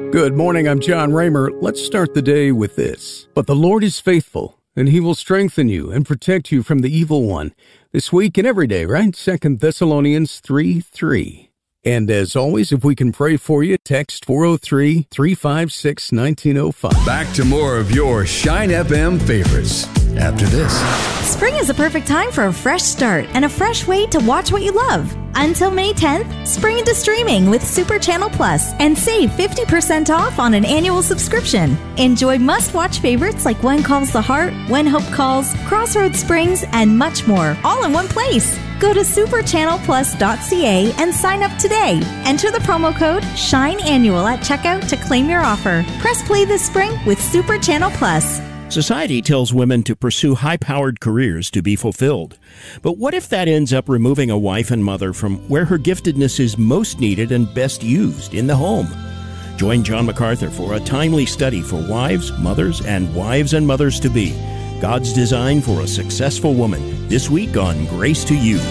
Good morning, I'm John Raymer. Let's start the day with this. But the Lord is faithful, and he will strengthen you and protect you from the evil one. This week and every day, right? 2 Thessalonians 3:3. And as always, if we can pray for you, text 403-356-1905. Back to more of your Shine FM favorites after this. Spring is a perfect time for a fresh start and a fresh way to watch what you love. Until May 10th, spring into streaming with Super Channel Plus and save 50% off on an annual subscription. Enjoy must-watch favorites like When Calls the Heart, When Hope Calls, Crossroads Springs, and much more, all in one place. Go to superchannelplus.ca and sign up today. Enter the promo code SHINEANNUAL at checkout to claim your offer. Press play this spring with Super Channel Plus. Society tells women to pursue high-powered careers to be fulfilled. But what if that ends up removing a wife and mother from where her giftedness is most needed and best used, in the home? Join John MacArthur for a timely study for wives, mothers, and wives and mothers-to-be. God's design for a successful woman, this week on Grace to You.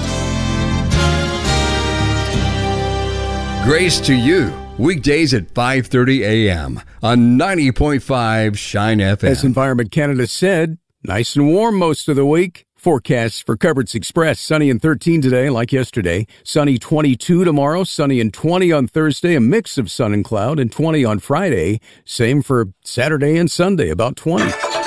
Grace to You, weekdays at 5:30 a.m. on 90.5 Shine FM. As Environment Canada said, nice and warm most of the week. Forecasts for Coverts Express, sunny and 13 today like yesterday. Sunny 22 tomorrow, sunny and 20 on Thursday, a mix of sun and cloud, and 20 on Friday. Same for Saturday and Sunday, about 20.